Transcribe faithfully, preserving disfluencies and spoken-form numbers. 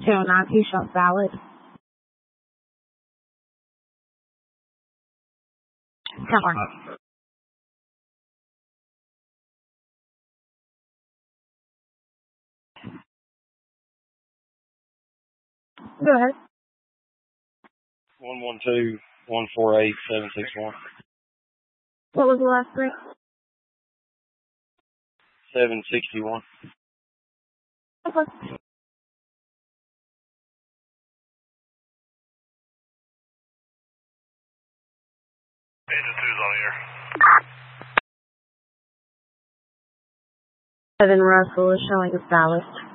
two oh nine, two shots valid. Cover. Uh, Go ahead. one one two, one four eight, seven six one. What was the last three? seven sixty-one. Okay. Agent two's on here. Evan Russell is showing as ballast.